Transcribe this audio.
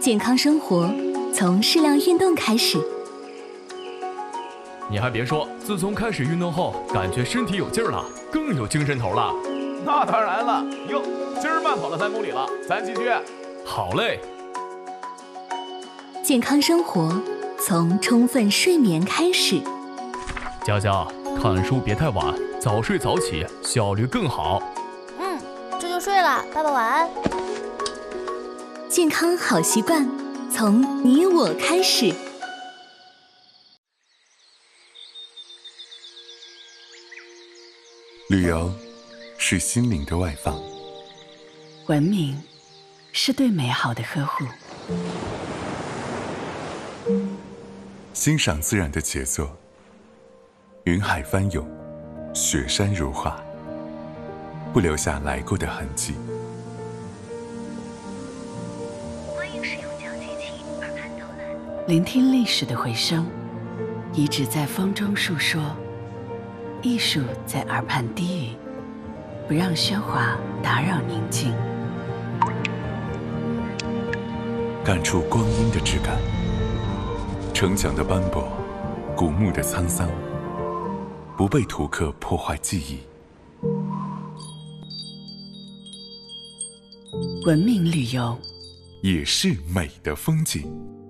健康生活从适量运动开始。 你还别说，自从开始运动后，感觉身体有劲儿了，更有精神头了。 那当然了，哟，今儿慢跑了3公里了，咱继续。 好嘞。 健康生活从充分睡眠开始。 佳佳，看书别太晚，早睡早起，效率更好。 这就睡了，爸爸晚安。 健康好习惯从你我开始。 旅游是心灵的外放， 文明是对美好的呵护， 欣赏自然的杰作，云海翻涌，雪山如画，不留下来过的痕迹。 欢迎使用脚机器耳畔导览， 聆听历史的回声，遗址在风中述说，艺术在耳畔低语，不让喧哗打扰宁静。 感触光阴的质感，城墙的斑驳，古墓的沧桑，不被图刻破坏记忆。 文明旅游也是美的风景。